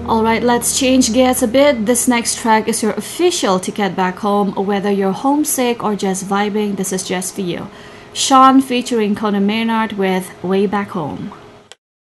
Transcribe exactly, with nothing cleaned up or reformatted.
Alright, let's change gears a bit. This next track is your official ticket back home. Whether you're homesick or just vibing, this is just for you. Sean featuring Conor Maynard with Way Back Home.